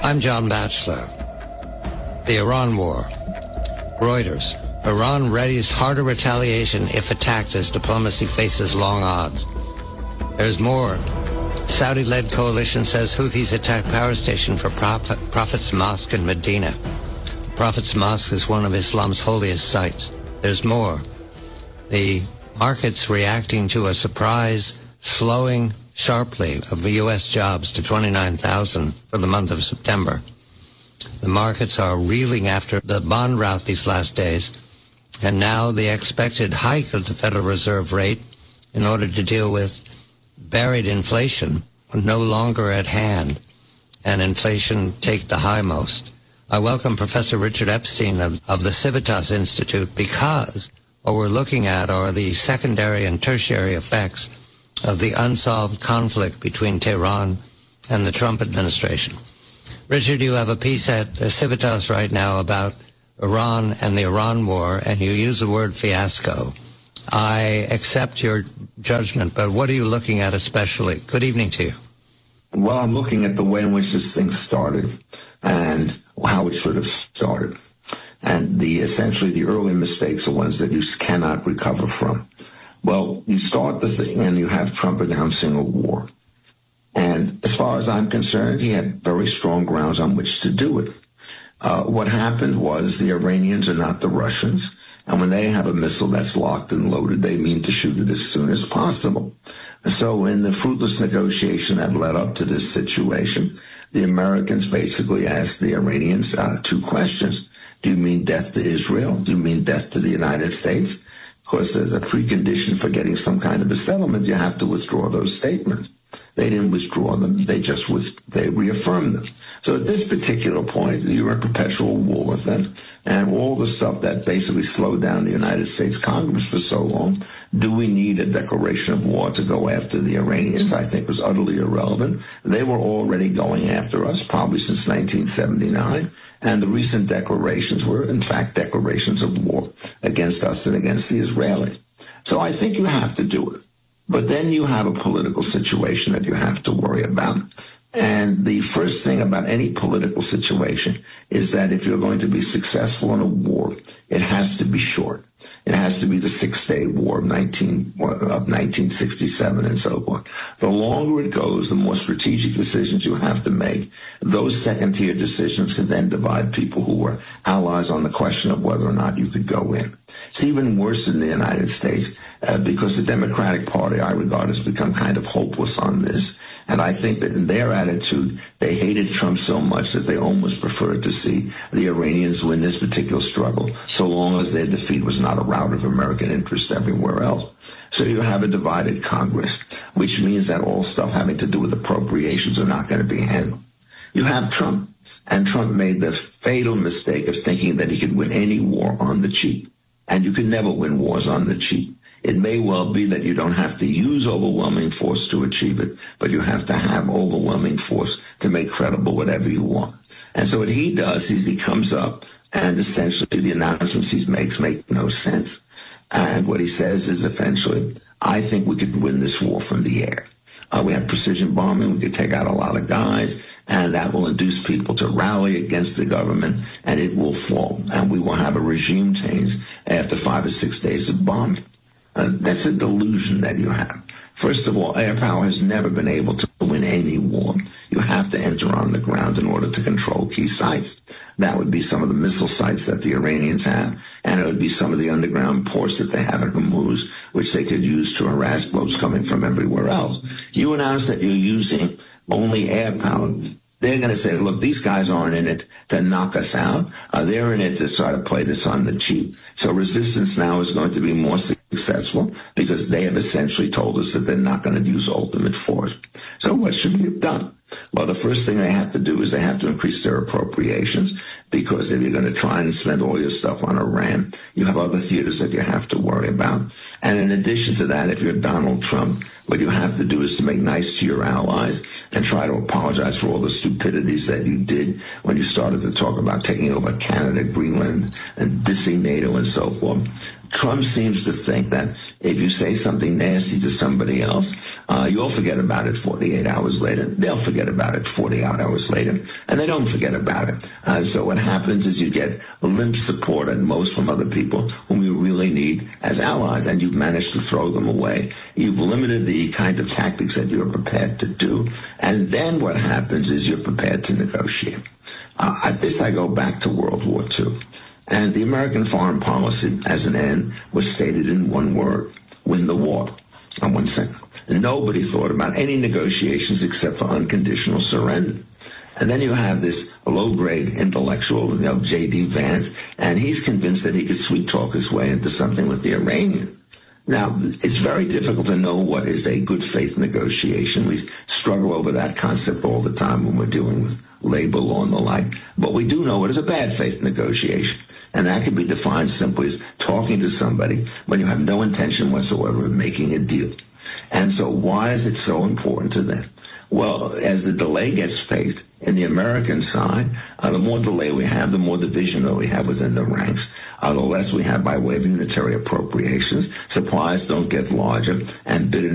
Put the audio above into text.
I'm John Batchelor. The Iran War. Reuters. Iran readies harder retaliation if attacked as diplomacy faces long odds. There's more. Saudi-led coalition says Houthis attacked power station for Prophet's Mosque in Medina. Prophet's Mosque is one of Islam's holiest sites. There's more. The market's reacting to a surprise slowing sharply of the U.S. jobs to 29,000 for the month of September. The markets are reeling after the bond rout these last days, and now the expected hike of the Federal Reserve rate in order to deal with buried inflation no longer at hand, and inflation take the highmost. I welcome Professor Richard Epstein of the Civitas Institute, because what we're looking at are the secondary and tertiary effects of the unsolved conflict between Tehran and the Trump administration. Richard, you have a piece at Civitas right now about Iran and the Iran war, and you use the word fiasco. I accept your judgment, but what are you looking at especially? Good evening to you. Well, I'm looking at the way in which this thing started and how it should have started. And essentially the early mistakes are ones that you cannot recover from. Well, you start the thing and you have Trump announcing a war. And as far as I'm concerned, he had very strong grounds on which to do it. What happened was the Iranians are not the Russians. And when they have a missile that's locked and loaded, they mean to shoot it as soon as possible. So in the fruitless negotiation that led up to this situation, the Americans basically asked the Iranians two questions. Do you mean death to Israel? Do you mean death to the United States? Of course, there's a precondition for getting some kind of a settlement. You have to withdraw those statements. They didn't withdraw them. They reaffirmed them. So at this particular point, you're in perpetual war with them. And all the stuff that basically slowed down the United States Congress for so long, do we need a declaration of war to go after the Iranians? I think was utterly irrelevant. They were already going after us, probably since 1979. And the recent declarations were, in fact, declarations of war against us and against the Israelis. So I think you have to do it. But then you have a political situation that you have to worry about. And the first thing about any political situation is that if you're going to be successful in a war, it has to be short. It has to be the Six-Day War of 1967 and so forth. The longer it goes, the more strategic decisions you have to make. Those second-tier decisions can then divide people who were allies on the question of whether or not you could go in. It's even worse in the United States because the Democratic Party, I regard, has become kind of hopeless on this. And I think that in their attitude, they hated Trump so much that they almost preferred to see the Iranians win this particular struggle, so long as their defeat was not a rout of American interests everywhere else. So you have a divided Congress, which means that all stuff having to do with appropriations are not going to be handled. You have Trump, and Trump made the fatal mistake of thinking that he could win any war on the cheap. And you can never win wars on the cheap. It may well be that you don't have to use overwhelming force to achieve it, but you have to have overwhelming force to make credible whatever you want. And so what he does is he comes up and essentially the announcements he makes make no sense. And what he says is essentially, I think we could win this war from the air. We have precision bombing. We could take out a lot of guys, and that will induce people to rally against the government, and it will fall. And we will have a regime change after 5 or 6 days of bombing. That's a delusion that you have. First of all, air power has never been able to win any war. You have to enter on the ground in order to control key sites. That would be some of the missile sites that the Iranians have, and it would be some of the underground ports that they have in Hormuz, which they could use to harass boats coming from everywhere else. You announce that you're using only air power. They're going to say, look, these guys aren't in it to knock us out. They're in it to try to play this on the cheap. So resistance now is going to be more successful because they have essentially told us that they're not going to use ultimate force. So what should we have done? Well, the first thing they have to do is they have to increase their appropriations, because if you're going to try and spend all your stuff on Iran, you have other theaters that you have to worry about. And in addition to that, if you're Donald Trump, what you have to do is to make nice to your allies and try to apologize for all the stupidities that you did when you started to talk about taking over Canada, Greenland, and dissing NATO and so forth. Trump seems to think that if you say something nasty to somebody else, you'll forget about it 48 hours later. They'll forget about it 48 hours later, and they don't forget about it. So what happens is you get limp support at most from other people whom you really need as allies, and you've managed to throw them away. You've limited the kind of tactics that you're prepared to do, and then what happens is you're prepared to negotiate. At this, I go back to World War II. And the American foreign policy, as an end, was stated in one word: win the war. On one second. And nobody thought about any negotiations except for unconditional surrender. And then you have this low-grade intellectual, J.D. Vance, and he's convinced that he could sweet-talk his way into something with the Iranians. Now, it's very difficult to know what is a good faith negotiation. We struggle over that concept all the time when we're dealing with labor law and the like. But we do know what is a bad faith negotiation. And that can be defined simply as talking to somebody when you have no intention whatsoever of making a deal. And so why is it so important to them? Well, as the delay gets faked in the American side, the more delay we have, the more division that we have within the ranks, the less we have by way of unitary appropriations. Supplies don't get larger, and bitterness